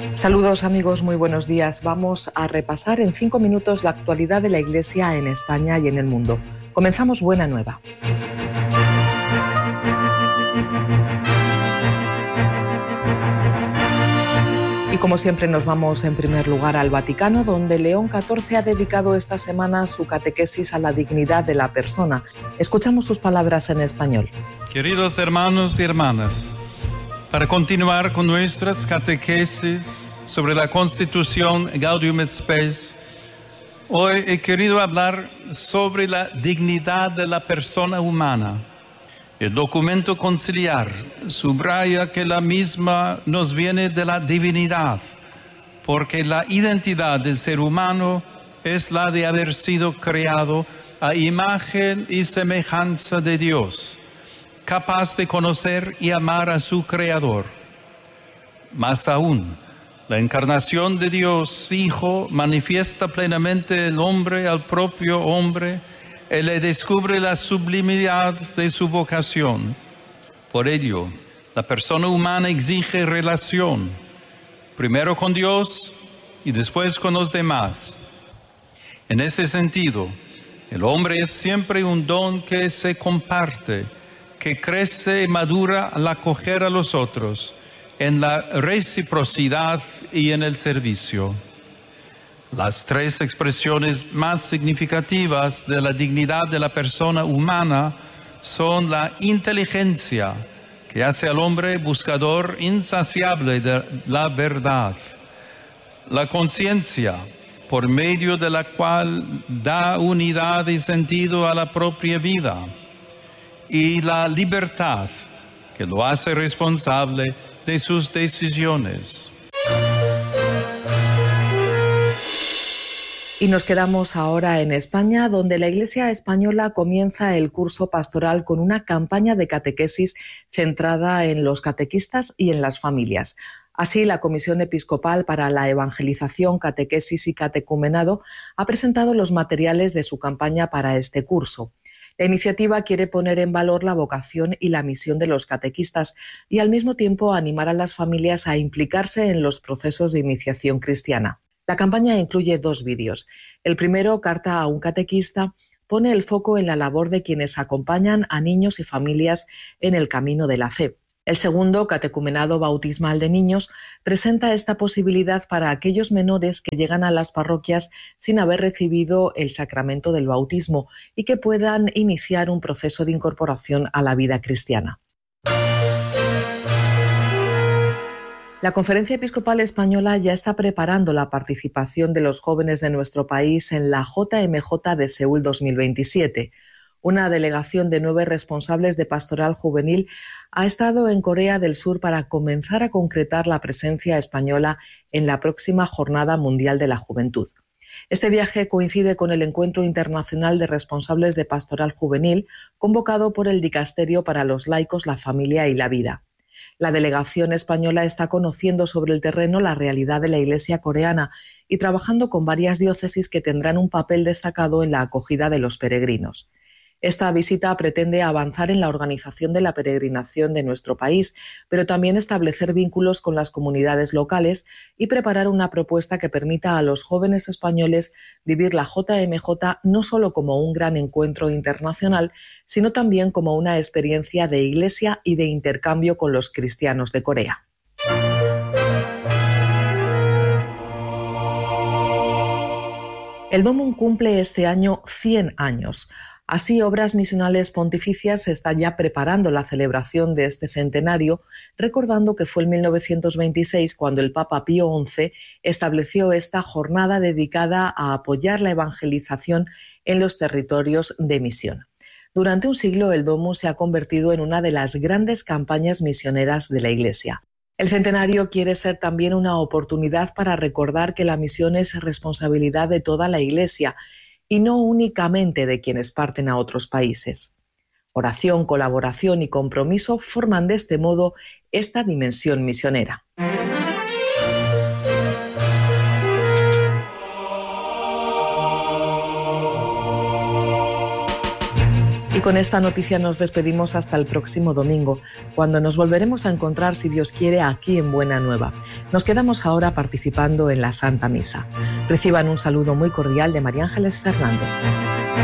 Saludos amigos, muy buenos días. Vamos a repasar en 5 minutos la actualidad de la Iglesia en España y en el mundo. Comenzamos Buena Nueva. Y como siempre nos vamos en primer lugar al Vaticano, donde León XIV ha dedicado esta semana su catequesis a la dignidad de la persona. Escuchamos sus palabras en español. Queridos hermanos y hermanas, para continuar con nuestras catequesis sobre la Constitución Gaudium et Spes, hoy he querido hablar sobre la dignidad de la persona humana. El documento conciliar subraya que la misma nos viene de la divinidad, porque la identidad del ser humano es la de haber sido creado a imagen y semejanza de Dios, capaz de conocer y amar a su Creador. Más aún, la encarnación de Dios Hijo manifiesta plenamente el hombre al propio hombre y le descubre la sublimidad de su vocación. Por ello, la persona humana exige relación, primero con Dios y después con los demás. En ese sentido, el hombre es siempre un don que se comparte, que crece y madura al acoger a los otros, en la reciprocidad y en el servicio. Las tres expresiones más significativas de la dignidad de la persona humana son la inteligencia, que hace al hombre buscador insaciable de la verdad; la conciencia, por medio de la cual da unidad y sentido a la propia vida; y la libertad, que lo hace responsable de sus decisiones. Y nos quedamos ahora en España, donde la Iglesia española comienza el curso pastoral con una campaña de catequesis centrada en los catequistas y en las familias. Así, la Comisión Episcopal para la Evangelización, Catequesis y Catecumenado ha presentado los materiales de su campaña para este curso. La iniciativa quiere poner en valor la vocación y la misión de los catequistas y al mismo tiempo animar a las familias a implicarse en los procesos de iniciación cristiana. La campaña incluye 2 vídeos. El primero, Carta a un catequista, pone el foco en la labor de quienes acompañan a niños y familias en el camino de la fe. El segundo, Catecumenado bautismal de niños, presenta esta posibilidad para aquellos menores que llegan a las parroquias sin haber recibido el sacramento del bautismo y que puedan iniciar un proceso de incorporación a la vida cristiana. La Conferencia Episcopal Española ya está preparando la participación de los jóvenes de nuestro país en la JMJ de Seúl 2027. Una delegación de 9 responsables de pastoral juvenil ha estado en Corea del Sur para comenzar a concretar la presencia española en la próxima Jornada Mundial de la Juventud. Este viaje coincide con el Encuentro Internacional de Responsables de Pastoral Juvenil, convocado por el Dicasterio para los Laicos, la Familia y la Vida. La delegación española está conociendo sobre el terreno la realidad de la Iglesia coreana y trabajando con varias diócesis que tendrán un papel destacado en la acogida de los peregrinos. Esta visita pretende avanzar en la organización de la peregrinación de nuestro país, pero también establecer vínculos con las comunidades locales y preparar una propuesta que permita a los jóvenes españoles vivir la JMJ no solo como un gran encuentro internacional, sino también como una experiencia de iglesia y de intercambio con los cristianos de Corea. El Domum cumple este año 100 años. Así, Obras Misionales Pontificias está ya preparando la celebración de este centenario, recordando que fue en 1926 cuando el Papa Pío XI estableció esta jornada dedicada a apoyar la evangelización en los territorios de misión. Durante un siglo, el Domus se ha convertido en una de las grandes campañas misioneras de la Iglesia. El centenario quiere ser también una oportunidad para recordar que la misión es responsabilidad de toda la Iglesia y no únicamente de quienes parten a otros países. Oración, colaboración y compromiso forman de este modo esta dimensión misionera. Y con esta noticia nos despedimos hasta el próximo domingo, cuando nos volveremos a encontrar, si Dios quiere, aquí en Buena Nueva. Nos quedamos ahora participando en la Santa Misa. Reciban un saludo muy cordial de María Ángeles Fernández.